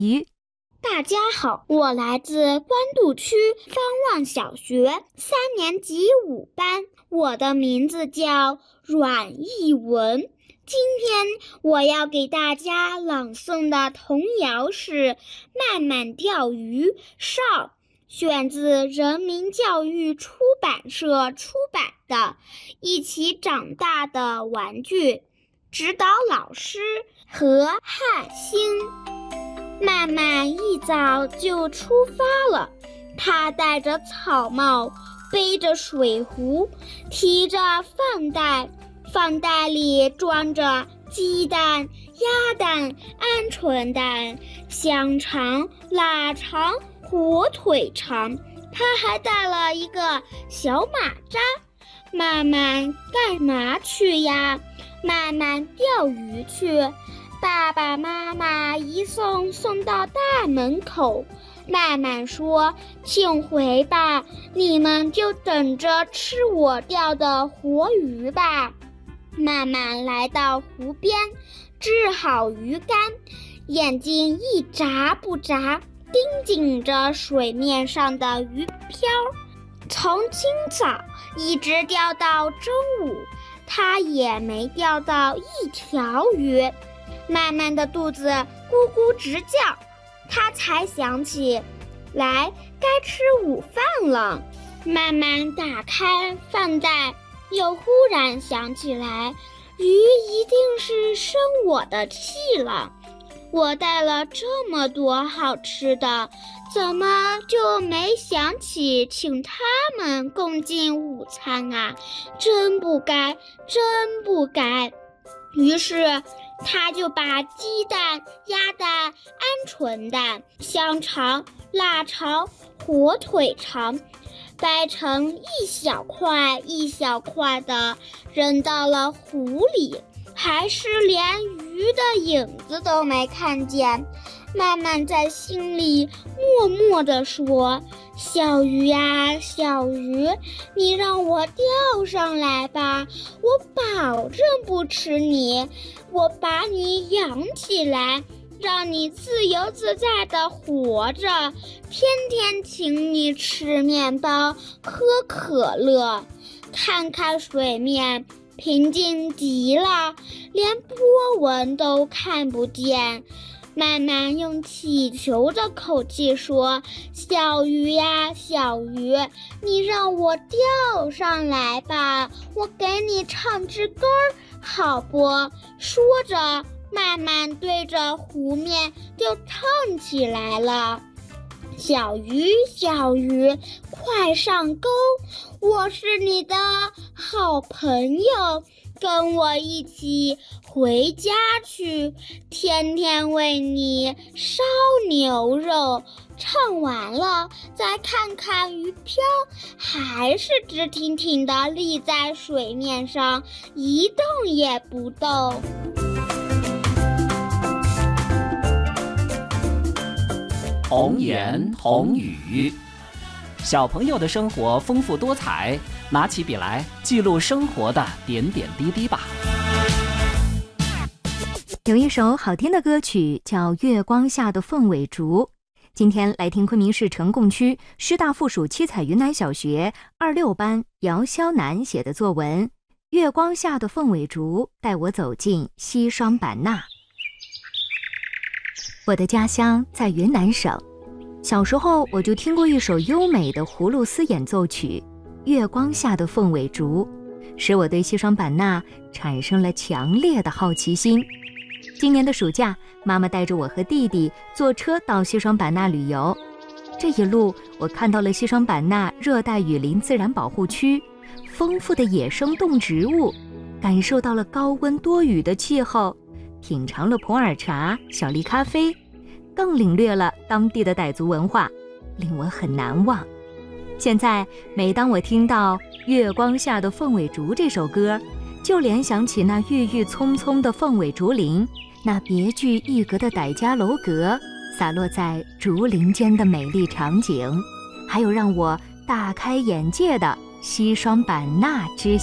鱼。 大家好，我来自官渡区方望小学3年级5班，我的名字叫阮艺文。今天我要给大家朗诵的童谣是《慢慢钓鱼上》，选自人民教育出版社出版的《一起长大的玩具》，指导老师何汉兴。慢慢一早就出发了，他戴着草帽，背着水壶，提着饭袋，饭袋里装着鸡蛋、鸭蛋、鹌鹑蛋、香肠、腊肠、火腿肠。他还带了一个小马扎。慢慢干嘛去呀？慢慢钓鱼去。爸爸妈妈一送到大门口，慢慢说：“请回吧，你们就等着吃我钓的活鱼吧。”慢慢来到湖边，支好鱼竿，眼睛一眨不眨，盯紧着水面上的鱼漂。从今早一直钓到中午，他也没钓到一条鱼。慢慢的肚子咕咕直叫，他才想起来该吃午饭了。慢慢打开饭袋，又忽然想起来，鱼一定是生我的气了。我带了这么多好吃的，怎么就没想起请他们共进午餐啊？真不该，真不该。于是他就把鸡蛋、鸭蛋、鹌鹑蛋、香肠、腊肠、火腿肠掰成一小块一小块的扔到了湖里，还是连鱼的影子都没看见。慢慢在心里默默地说：“小鱼呀，小鱼，你让我钓上来吧，我保证不吃你，我把你养起来，让你自由自在地活着，天天请你吃面包，喝可乐。看看水面，平静极了，连波纹都看不见。”慢慢用乞求的口气说：“小鱼呀，小鱼，你让我钓上来吧，我给你唱支歌儿，好不？”说着，慢慢对着湖面就唱起来了：“小鱼，小鱼，快上钩，我是你的好朋友，跟我一起回家去，天天为你烧牛肉。”唱完了，再看看鱼漂，还是直挺挺地立在水面上，一动也不动。 童言童语，小朋友的生活丰富多彩，拿起笔来记录生活的点点滴滴吧。 有一首好听的歌曲叫《月光下的凤尾竹》。今天来听昆明市呈贡区师大附属七彩云南小学26班姚肖楠写的作文《月光下的凤尾竹》，带我走进西双版纳。我的家乡在云南省，小时候我就听过一首优美的葫芦丝演奏曲《月光下的凤尾竹》，使我对西双版纳产生了强烈的好奇心。今年的暑假，妈妈带着我和弟弟坐车到西双版纳旅游。这一路，我看到了西双版纳热带雨林自然保护区丰富的野生动植物，感受到了高温多雨的气候，品尝了普洱茶、小粒咖啡，更领略了当地的傣族文化，令我很难忘。现在每当我听到《月光下的凤尾竹》这首歌，就联想起那郁郁葱葱的凤尾竹林，那别具一格的傣家楼阁，洒落在竹林间的美丽场景，还有让我大开眼界的西双版纳之